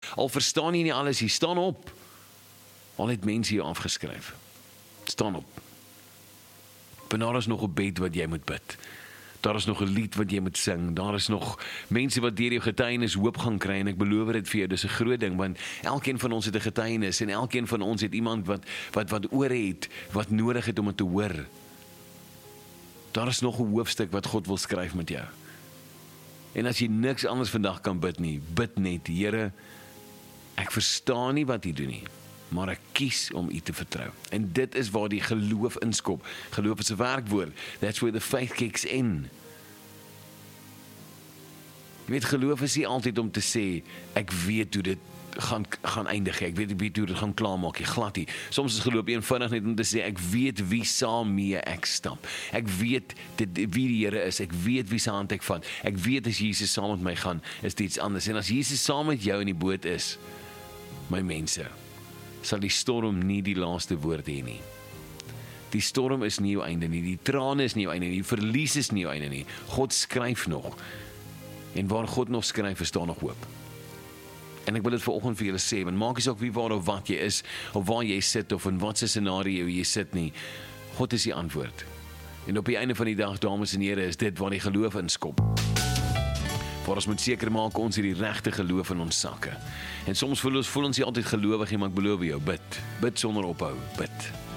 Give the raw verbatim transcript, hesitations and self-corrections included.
Al verstaan jy nie alles, jy staan op. Al het mense jou afgeskryf. Staan op. En daar is nog 'n bed wat jy moet bid. Daar is nog 'n lied wat jy moet sing. Daar is nog mense wat deur jou getuienis hoop gaan kry en ek beloof dit vir jou, dis 'n groot ding want elkeen van ons het 'n getuienis en elkeen van ons het iemand wat wat wat oor het, wat nodig het om dit te hoor. Daar is nog 'n hoofstuk wat God wil skryf met jou. En as jy niks anders vandag kan bid nie, bid net, Here, ek verstaan nie wat U doen nie, maar ek kies om U te vertrou. En dit is waar die geloof inskop. Geloof is 'n werkwoord. That's where the faith kicks in. Jy weet, geloof is nie altyd om te sê, ek weet hoe dit gaan, gaan eindig, ek weet, ek weet hoe dit gaan klaarmaak, jy glad nie. Soms is geloof eenvoudig net om te sê, ek weet wie saam mee ek stap. Ek weet dit, wie die Here is, ek weet wie se hand ek vat. Ek weet as Jesus saam met my gaan, is dit iets anders. En as Jesus saam met jou in die boot is, my mense, sal die storm nie die laaste woord hê nie. Die storm is nie jou einde nie, die trane is nie jou einde nie, die verlies is nie jou einde nie. God skryf nog. En waar God nog skryf, is daar nog hoop. En ek wil dit vanoggend vir julle sê, want maak nie saak wie waar of wat jy is, of waar jy sit, of in wat se scenario jy sit nie. God is die antwoord. En op die einde van die dag, dames en here, is dit waar die geloof inskop. Waar ons moet seker maak, ons het die regte geloof in ons sakke. En soms voel ons, voel ons nie altyd gelowig nie, maar ek beloof jou, bid. Bid sonder ophou, bid.